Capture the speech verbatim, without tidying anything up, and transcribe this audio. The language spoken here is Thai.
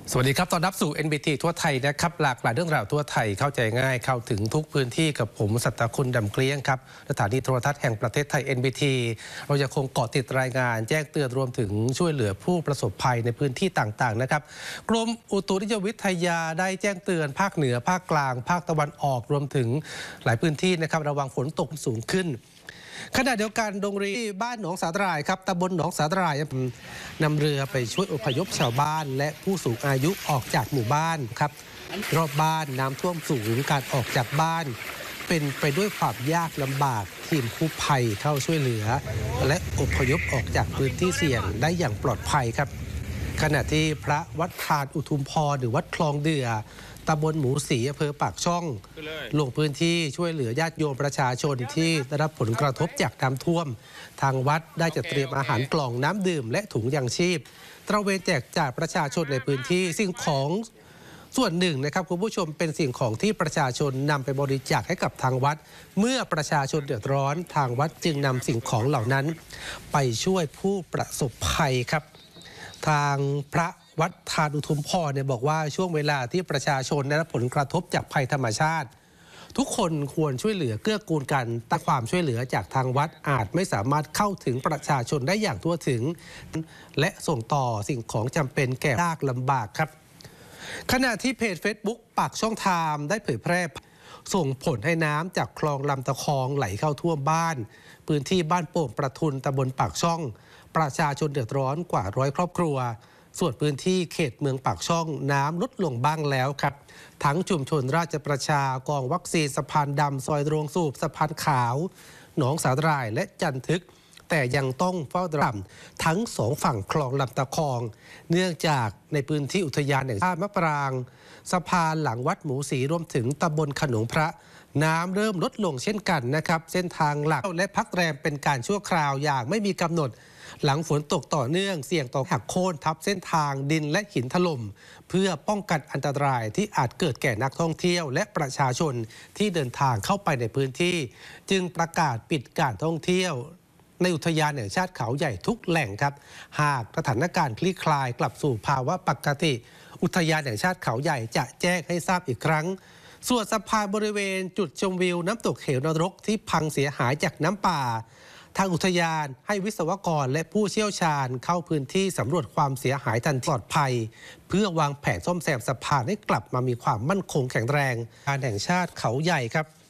สวัสดีครับตอนรับสู่ เอ็น บี ที ทั่วไทยนะครับหลากหลายเรื่องราวทั่วไทยเข้าใจง่ายเข้าถึงทุกพื้นที่กับผมสัตคุณดำเกลี้ยงครับสถานีโทรทัศน์แห่งประเทศไทย เอ็น บี ที เราจะคงเกาะติดรายงานแจ้งเตือนรวมถึงช่วยเหลือผู้ประสบภัยในพื้นที่ต่างๆนะครับกรมอุตุนิยมวิทยาได้แจ้งเตือนภาคเหนือภาคกลางภาคตะวันออกรวมถึงหลายพื้นที่นะครับระวังฝนตกสูงขึ้นขณะเดียวกันโรงเรียนบ้านหนองสาหร่ายครับตำบลหนองสาหร่ายนำเรือไปช่วยอพยพชาวบ้านและผู้สูงอายุออกจากหมู่บ้านครับรอบบ้านน้ำท่วมสูงการออกจากบ้านเป็นไปด้วยความยากลำบากทีมกู้ภัยเข้าช่วยเหลือและอพยพออกจากพื้นที่เสี่ยงได้อย่างปลอดภัยครับขณะที่พระวัดทานอุทุมพรหรือวัดคลองเดือตำบลหมูสีอำเภอปากช่องลงพื้นที่ช่วยเหลือญาติโยมประชาชนที่ได้รับผลกระทบจากน้ำท่วมทางวัดได้จัดเตรียมอาหารกล่องน้ำดื่มและถุงยางชีพตระเวนแจกจ่ายประชาชนในพื้นที่สิ่งของส่วนหนึ่งนะครับคุณผู้ชมเป็นสิ่งของที่ประชาชนนำไปบริจาคให้กับทางวัดเมื่อประชาชนเดือดร้อนทางวัดจึงนำสิ่งของเหล่านั้นไปช่วยผู้ประสบภัยครับทางพระวัดทานอุทุมพรเนี่ยบอกว่าช่วงเวลาที่ประชาชนได้รับผลกระทบจากภัยธรรมชาติทุกคนควรช่วยเหลือเกื้อกูลกันแต่ความช่วยเหลือจากทางวัดอาจไม่สามารถเข้าถึงประชาชนได้อย่างทั่วถึงและส่งต่อสิ่งของจำเป็นแก่ยากลำบากครับขณะที่เพจ Facebook ปากช่องไทม์ได้เผยแพร่ส่งผลให้น้ำจากคลองลำตะคองไหลเข้าท่วมบ้านพื้นที่บ้านโป่งประทุนตำบลปากช่องประชาชนเดือดร้อนกว่าร้อยครอบครัวส่วนพื้นที่เขตเมืองปากช่องน้ำลดลงบ้างแล้วครับทั้งชุมชนราชประชากองวัคซีนสะพานดำซอยโรงสูบสะพานขาวหนองสาหร่ายและจันทึกแต่ยังต้องเฝ้าระวังทั้งสองฝั่งคลองลำตะคองเนื่องจากในพื้นที่อุทยานแห่งชาติมะปรางสะพานหลังวัดหมูสีรวมถึงตำบลขนงพระน้ำเริ่มลดลงเช่นกันนะครับเส้นทางหลักและพักแรมเป็นการชั่วคราวอย่างไม่มีกำหนดหลังฝนตกต่อเนื่องเสี่ยงต่อหักโค่นทับเส้นทางดินและหินถล่มเพื่อป้องกันอันตรายที่อาจเกิดแก่นักท่องเที่ยวและประชาชนที่เดินทางเข้าไปในพื้นที่จึงประกาศปิดการท่องเที่ยวในอุทยานแห่งชาติเขาใหญ่ทุกแหล่งครับหากสถานการณ์คลี่คลายกลับสู่ภาวะปกติอุทยานแห่งชาติเขาใหญ่จะแจ้งให้ทราบอีกครั้งส่วนสะพานบริเวณจุดชมวิวน้ำตกเหวนรกที่พังเสียหายจากน้ำป่าทางอุทยานให้วิศวกรและผู้เชี่ยวชาญเข้าพื้นที่สำรวจความเสียหายทันปลอดภัยเพื่อวางแผนซ่อมแซมสะพานให้กลับมามีความมั่นคงแข็งแรงการแห่งชาติเขาใหญ่ครับ